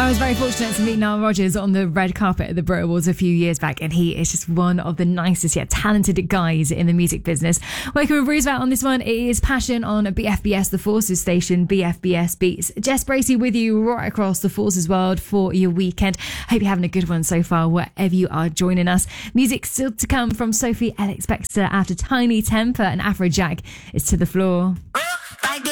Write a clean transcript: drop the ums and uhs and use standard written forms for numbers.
I was very fortunate to meet Nile Rodgers on the red carpet at the Brit Awards a few years back, and he is just one of the nicest yet talented guys in the music business. Working with Roosevelt on this one, it is Passion on BFBS, the Forces station, BFBS Beats. Jess Bracey with you right across the Forces world for your weekend. Hope you're having a good one so far, wherever you are joining us. Music still to come from Sophie Ellis-Bextor after Tiny Temper, and Afrojack is To The Floor.